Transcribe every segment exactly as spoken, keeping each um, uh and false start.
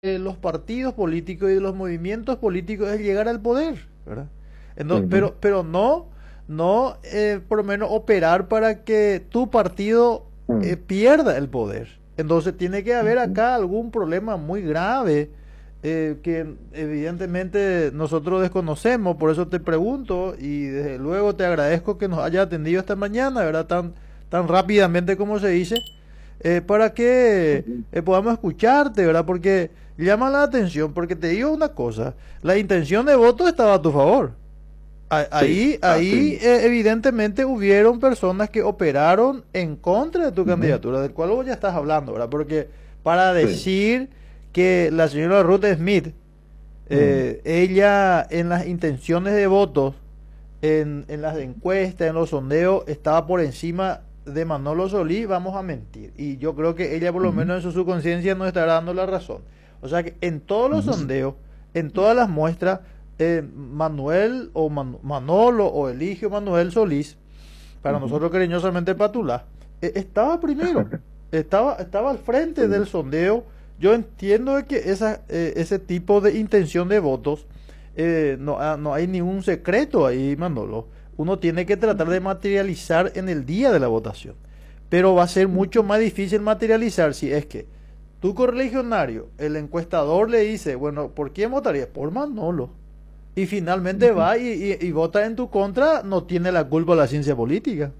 de los partidos políticos y de los movimientos políticos es llegar al poder, ¿verdad? Entonces, Ujú, pero, pero no, no eh, por lo menos operar para que tu partido eh, ujú, pierda el poder. Entonces tiene que haber ujú. acá algún problema muy grave eh, que evidentemente nosotros desconocemos, por eso te pregunto y desde luego te agradezco que nos haya atendido esta mañana, ¿verdad? Tan, tan rápidamente como se dice, eh, para que Ujú. eh, podamos escucharte, ¿verdad? Porque llama la atención, porque te digo una cosa, la intención de voto estaba a tu favor. A- Sí, Ahí, así ahí mismo. eh, evidentemente hubieron personas que operaron en contra de tu Ujú. candidatura, del cual vos ya estás hablando, ¿verdad? Porque para Sí. decir que la señora Ruth Smith, Ujú, eh, ella en las intenciones de votos, en, en las encuestas, en los sondeos, estaba por encima de Manolo Solís, vamos a mentir. Y yo creo que ella por lo ujú, menos en su subconsciencia nos estará dando la razón. O sea que en todos los ujú, sondeos, en todas las muestras, eh, Manuel o Man- Manolo o Eligio Manuel Solís, para ujú. nosotros cariñosamente Patulá, eh, estaba primero, estaba, estaba al frente del Sí. sondeo. Yo entiendo de que esa, eh, ese tipo de intención de votos, eh, no, ha- no hay ningún secreto ahí, Manolo. Uno tiene que tratar de materializar en el día de la votación. Pero va a ser mucho más difícil materializar si es que tu correligionario, el encuestador le dice, bueno, ¿por quién votaría? Por Manolo. Y finalmente Ujú, va y, y- y vota en tu contra, no tiene la culpa la ciencia política.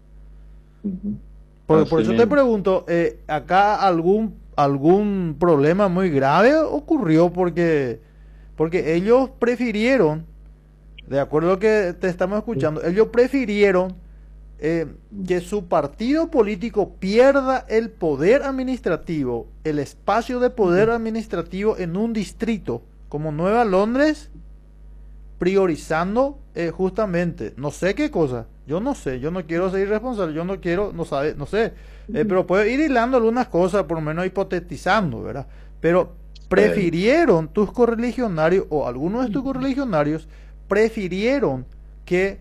ujú. Por, por Así eso te mismo. pregunto, eh, ¿acá algún, algún problema muy grave ocurrió? Porque, porque ellos prefirieron, de acuerdo a lo que te estamos Sí. escuchando, ellos prefirieron eh, que su partido político pierda el poder administrativo, el espacio de poder Ujú. administrativo en un distrito como Nueva Londres, priorizando eh, justamente, no sé qué cosa, yo no sé, yo no quiero ser irresponsable, yo no quiero, no sabe, no sé, eh, Ujú. pero puedo ir hilando algunas cosas, por lo menos hipotetizando, ¿verdad? Pero Sí. prefirieron tus correligionarios o algunos de tus correligionarios prefirieron que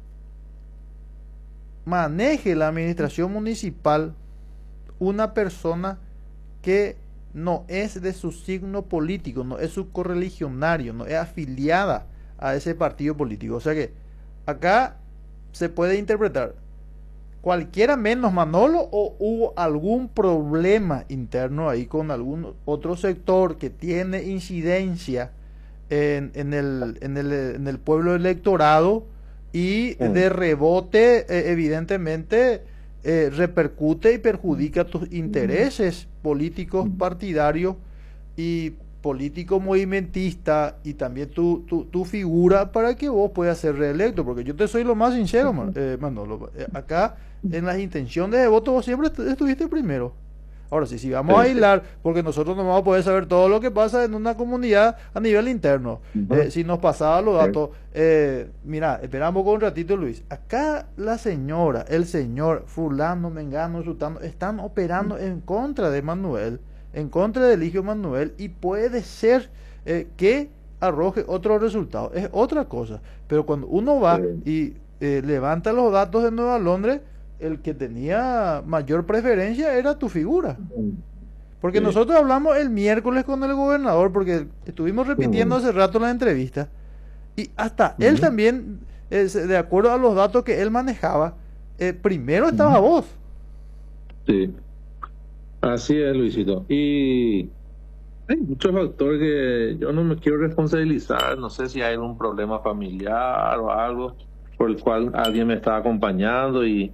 maneje la administración municipal una persona que no es de su signo político, no es su correligionario, no es afiliada a ese partido político. O sea que acá se puede interpretar cualquiera menos Manolo o hubo algún problema interno ahí con algún otro sector que tiene incidencia en, en el, en, el, en el pueblo electorado y de Mm. rebote eh, evidentemente eh, repercute y perjudica tus intereses políticos partidarios y político movimentista y también tu, tu, tu figura para que vos puedas ser reelecto, porque yo te soy lo más sincero, Man- eh, Manolo, eh, acá en las intenciones de voto vos siempre estu- estuviste primero. Ahora sí, si vamos a Sí, sí. aislar, porque nosotros no vamos a poder saber todo lo que pasa en una comunidad a nivel interno. Eh, Ujú. si nos pasaba los Sí. datos, eh, mira, esperamos con un ratito, Luis. Acá la señora, el señor, fulano, mengano, sultano, están operando en contra de Manuel, en contra de Eligio Manuel, y puede ser eh, que arroje otro resultado. Es otra cosa. Pero cuando uno va Sí. y eh, levanta los datos de Nueva Londres, el que tenía mayor preferencia era tu figura. Ujú. Porque Sí. nosotros hablamos el miércoles con el gobernador, porque estuvimos repitiendo Ujú. hace rato la entrevista, y hasta él Ujú. también, eh, de acuerdo a los datos que él manejaba, eh, primero estaba Ujú. vos. Sí. Así es, Luisito. Y hay muchos factores que yo no me quiero responsabilizar. No sé si hay algún problema familiar o algo por el cual alguien me estaba acompañando y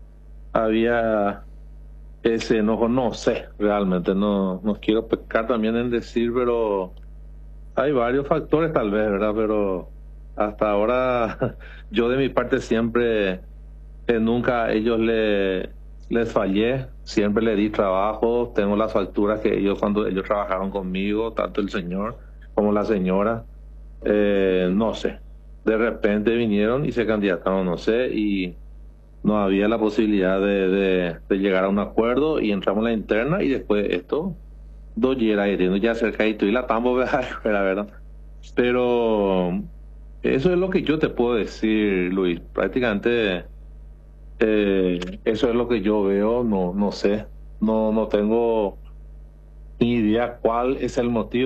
había ese enojo. No sé, realmente no, no quiero pecar también en decir, pero hay varios factores tal vez, ¿verdad? Pero hasta ahora yo de mi parte siempre, eh, nunca a ellos le, les fallé, siempre le di trabajo, tengo las facturas que ellos cuando ellos trabajaron conmigo, tanto el señor como la señora, eh, no sé, de repente vinieron y se candidataron, no sé, y no había la posibilidad de, de, de llegar a un acuerdo y entramos en la interna y después esto, doyera, ya cerca y la tambo, la verdad. Pero eso es lo que yo te puedo decir, Luis. Prácticamente eh, eso es lo que yo veo. No, no sé. No, no tengo. ni idea cuál es el motivo.